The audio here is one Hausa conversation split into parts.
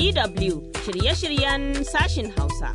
DW shirye-shiryen sashin Hausa.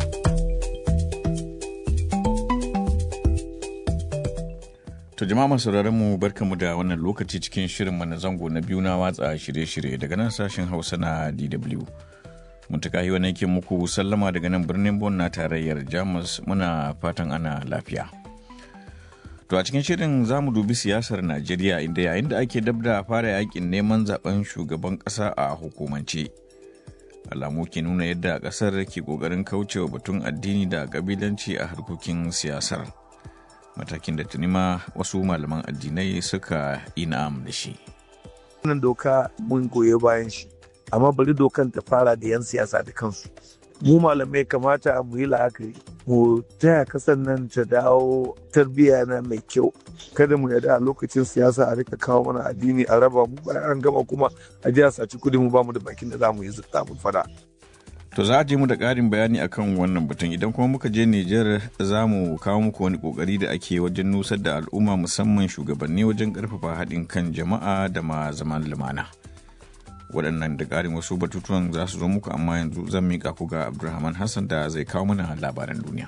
To jama'a masu mu barkamu da wannan lokaci cikin shirin na zango na biyu na watsa shirye-shirye daga nan sashen Hausa na DW. Muntaka yi wani ke muku sallama daga nan birnin Bonn na tarayyar Jamus, muna fatan ana lafiya. To a cikin shirin za mu dubi siyasar Najeriya inda yayin da ake dabda fara yakin neman zaben shugaban ƙasa a hukumance. Alamu ke nuna yadda ƙasar ke ƙoƙarin kaucewa batun addini da ƙabilanci a harkokin siyasar. Matakin da tuni ma wasu malaman addinai suka ina'am da shi. Wannan doka mun goye bayan shi, amma bari dokan ta fara da 'yan siyasa da kansu. Mu malamai kamata mu yi la'akari, mu taya kasan nan ta dawo tarbiyya na mai kyau. Kada mu yarda a lokacin siyasa a rika kawo mana addini a raba mu, bayan an gama kuma a ji a saci kudi mu ba mu da bakin da za mu yi zutta mu fada. To za a je mu da ƙarin bayani akan wannan batun, idan kuma muka je Nijar za mu kawo muku wani ƙoƙari da ake wajen nusar da al'umma musamman shugabanni wajen ƙarfafa haɗin kan jama'a da ma zaman lumana. Waɗannan da ƙarin wasu batutuwan za su zo muku, amma yanzu zan miƙa ku ga Abdulrahman Hassan da zai kawo mana labaran duniya.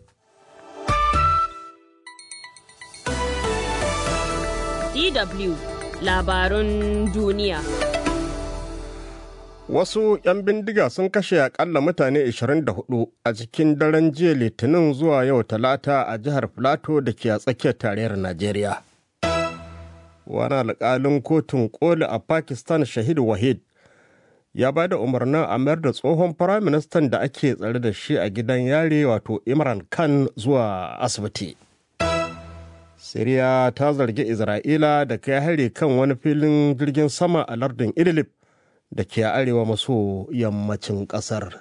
DW labarun duniya. Wasu 'yan bindiga sun kashe akalla mutane 24 a cikin daren jiya Litinin zuwa yau Talata a jihar Filato da ke a tsakiyar tarayyar Najeriya. Wani alƙalin kotun koli a Pakistan, Shahid Wahid, ya ba da umarnin a mayar da tsohon firaministan da ake tsare da shi a gidan yare wato Imran Khan zuwa asibiti. Siriya ta zargi Isra'ila da kai hari kan wani filin jirgin sama a lardin Idlib da ke arewa maso yammacin ƙasar.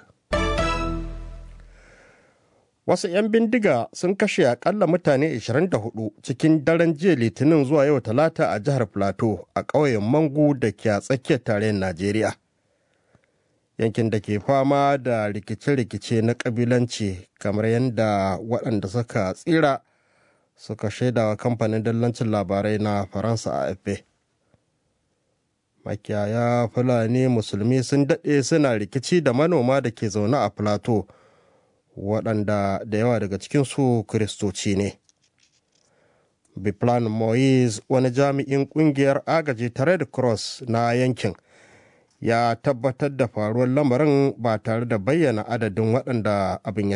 Wasu 'yan bindiga sun kashe akalla mutane 24 cikin daren jiya Litinin zuwa yau Talata a jihar Plateau a ƙauyen Mangu da ke a tsakiyar tarayyar Najeriya. Yankin da ke fama da rikice-rikice na ƙabilanci, kamar yadda waɗanda suka tsira suka shaidawa kamfanin dillancin labarai na Faransa AFP. Makiyaya Fulani Musulmi sun daɗe suna rikici da manoma da ke zaune a Plateau, waɗanda da yawa daga cikinsu Kiristoci ne. Biplan Moise, wani jami'in ƙungiyar agaji ta Red Cross na yankin, ya tabbatar da faruwar lamarin ba tare da bayyana adadin waɗanda abin ya